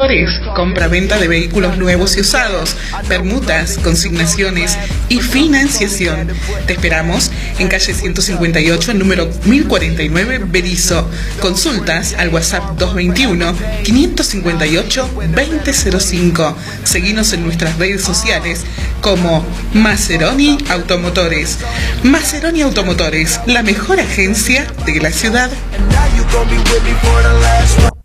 Automotores, compra-venta de vehículos nuevos y usados, permutas, consignaciones y financiación. Te esperamos en calle 158, número 1049, Berisso. Consultas al WhatsApp 221-558-2005. Seguinos en nuestras redes sociales como Maceroni Automotores. Maceroni Automotores, la mejor agencia de la ciudad.